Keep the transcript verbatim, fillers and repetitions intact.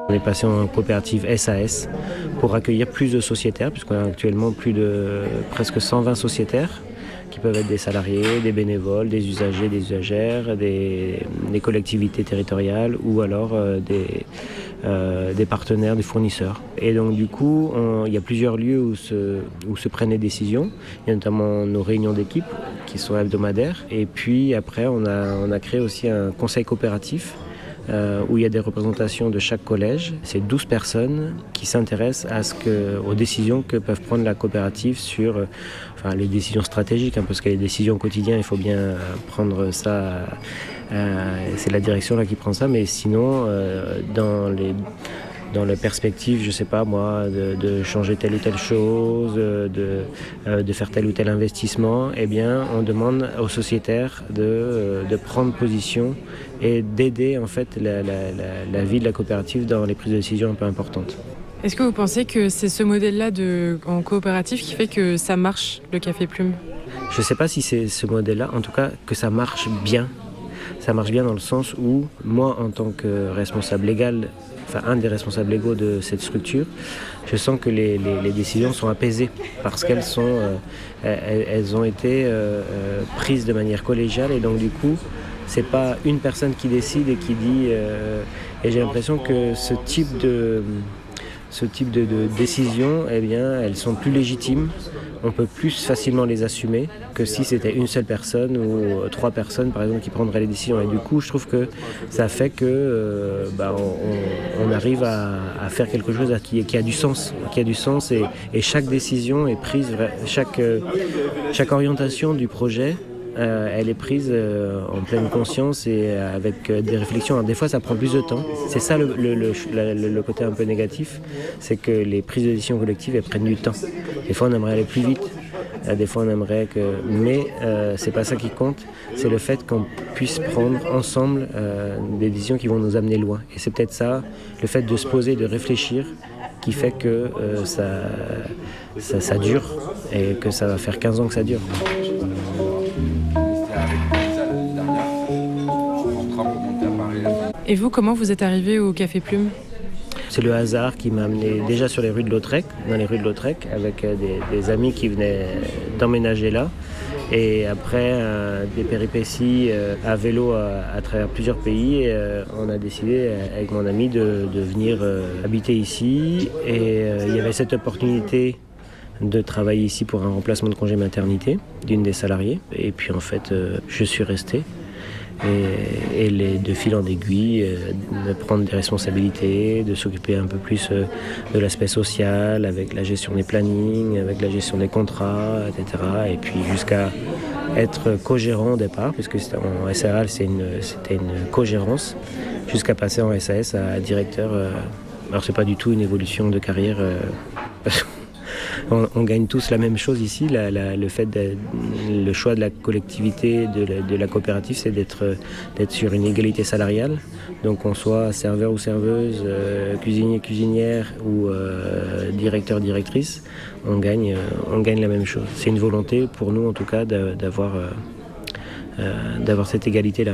On est passé en coopérative S A S pour accueillir plus de sociétaires, puisqu'on a actuellement plus de presque cent vingt sociétaires qui peuvent être des salariés, des bénévoles, des usagers, des usagères, des, des collectivités territoriales ou alors euh, des, euh, des partenaires, des fournisseurs. Et donc du coup, on, il y a plusieurs lieux où se, où se prennent les décisions. Il y a notamment nos réunions d'équipe qui sont hebdomadaires. Et puis après, on a, on a créé aussi un conseil coopératif Euh, où il y a des représentations de chaque collège. C'est douze personnes qui s'intéressent à ce que, aux décisions que peuvent prendre la coopérative sur euh, enfin, les décisions stratégiques, hein, parce que les décisions quotidiennes, il faut bien prendre ça, euh, c'est la direction là qui prend ça, mais sinon, euh, dans les... dans la perspective, je sais pas moi, de, de changer telle ou telle chose, de, euh, de faire tel ou tel investissement, eh bien, on demande aux sociétaires de, de prendre position et d'aider en fait la, la, la, la vie de la coopérative dans les prises de décision un peu importantes. Est-ce que vous pensez que c'est ce modèle-là de, en coopérative qui fait que ça marche, le Café Plume ? Je sais pas si c'est ce modèle-là, en tout cas que ça marche bien. Ça marche bien dans le sens où moi, en tant que responsable légal, enfin un des responsables légaux de cette structure, je sens que les, les, les décisions sont apaisées parce qu'elles sont, euh, elles, elles ont été euh, euh, prises de manière collégiale et donc du coup, c'est pas une personne qui décide et qui dit. Euh, et j'ai l'impression que ce type de ce type de, de décisions, eh bien, elles sont plus légitimes. On peut plus facilement les assumer que si c'était une seule personne ou trois personnes, par exemple, qui prendraient les décisions. Et du coup, je trouve que ça fait que euh, bah, on, on arrive à, à faire quelque chose qui, qui a du sens, qui a du sens, et, et chaque décision est prise, chaque chaque orientation du projet. Euh, elle est prise euh, en pleine conscience et avec euh, des réflexions. Alors, des fois, ça prend plus de temps. C'est ça le, le, le, le, le côté un peu négatif, c'est que les prises de décision collectives, elles prennent du temps. Des fois, on aimerait aller plus vite. Euh, des fois, on aimerait que... Mais euh, c'est pas ça qui compte. C'est le fait qu'on puisse prendre ensemble euh, des décisions qui vont nous amener loin. Et c'est peut-être ça, le fait de se poser, de réfléchir, qui fait que euh, ça, ça, ça dure et que ça va faire quinze ans que ça dure. Et vous, comment vous êtes arrivé au Café Plume ? C'est le hasard qui m'a amené déjà sur les rues de Lautrec, dans les rues de Lautrec, avec des, des amis qui venaient d'emménager là. Et après euh, des péripéties euh, à vélo à, à travers plusieurs pays, euh, on a décidé avec mon ami de, de venir euh, habiter ici. Et euh, il y avait cette opportunité de travailler ici pour un remplacement de congé maternité d'une des salariées. Et puis en fait, euh, je suis resté. Et, et les, de fil en aiguille, euh, de prendre des responsabilités, de s'occuper un peu plus euh, de l'aspect social, avec la gestion des plannings, avec la gestion des contrats, et cetera. Et puis jusqu'à être co-gérant au départ, puisque en S A R L c'est une, c'était une co-gérance, jusqu'à passer en S A S à directeur. Euh, alors c'est pas du tout une évolution de carrière, euh, On, on gagne tous la même chose ici. La, la, le fait de, le choix de la collectivité, de la, de la coopérative, c'est d'être, d'être sur une égalité salariale. Donc qu'on soit serveur ou serveuse, euh, cuisinier, cuisinière ou euh, directeur, directrice, on gagne, euh, on gagne la même chose. C'est une volonté pour nous en tout cas d'avoir, euh, euh, d'avoir cette égalité-là.